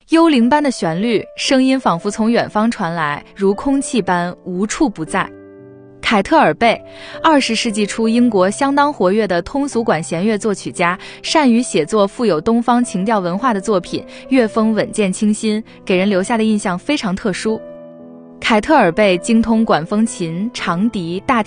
幽灵般的旋律，声音仿佛从远方传来，如空气般无处不在。凯特尔贝，20世纪初英国相当活跃的通俗管弦乐作曲家，善于写作富有东方情调文化的作品，乐风稳健清新，给人留下的印象非常特殊。凯特尔贝精通管风琴、长笛、大